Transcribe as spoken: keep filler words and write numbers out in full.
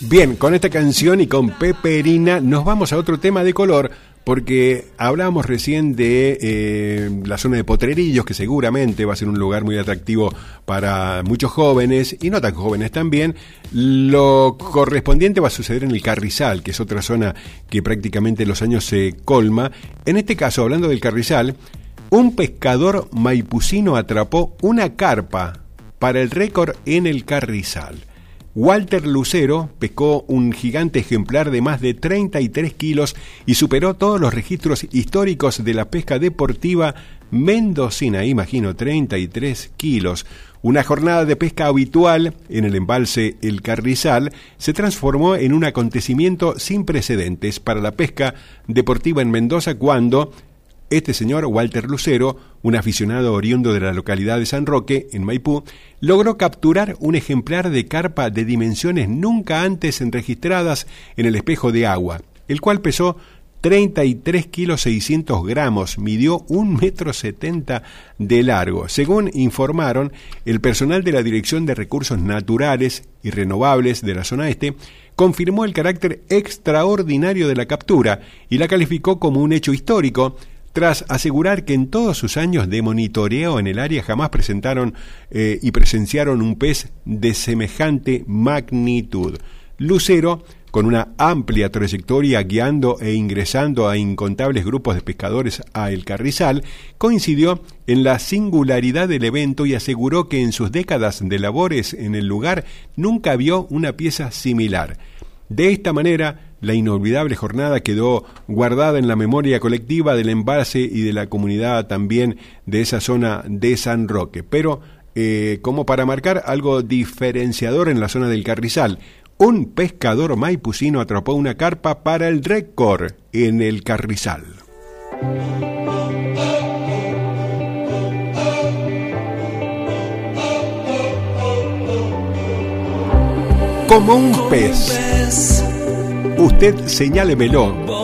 Bien, con esta canción y con Peperina nos vamos a otro tema de color, porque hablábamos recién de eh, la zona de Potrerillos, que seguramente va a ser un lugar muy atractivo para muchos jóvenes y no tan jóvenes también. Lo correspondiente va a suceder en el Carrizal, que es otra zona que prácticamente en los años se colma. En este caso, hablando del Carrizal, un pescador maipucino atrapó una carpa para el récord en el Carrizal. Walter Lucero pescó un gigante ejemplar de más de treinta y tres kilos y superó todos los registros históricos de la pesca deportiva mendocina. Imagino, treinta y tres kilos. Una jornada de pesca habitual en el embalse El Carrizal se transformó en un acontecimiento sin precedentes para la pesca deportiva en Mendoza cuando este señor, Walter Lucero, un aficionado oriundo de la localidad de San Roque, en Maipú, logró capturar un ejemplar de carpa de dimensiones nunca antes registradas en el espejo de agua, el cual pesó treinta y tres kilos seiscientos gramos, midió un metro setenta de largo. Según informaron, el personal de la Dirección de Recursos Naturales y Renovables de la zona este confirmó el carácter extraordinario de la captura y la calificó como un hecho histórico, tras asegurar que en todos sus años de monitoreo en el área jamás presentaron eh, y presenciaron un pez de semejante magnitud. Lucero, con una amplia trayectoria guiando e ingresando a incontables grupos de pescadores a El Carrizal, coincidió en la singularidad del evento y aseguró que en sus décadas de labores en el lugar nunca vio una pieza similar. De esta manera, la inolvidable jornada quedó guardada en la memoria colectiva del embalse y de la comunidad también de esa zona de San Roque. Pero, eh, como para marcar algo diferenciador en la zona del Carrizal, un pescador maipucino atrapó una carpa para el récord en el Carrizal. Como un pez. Usted señálemelo.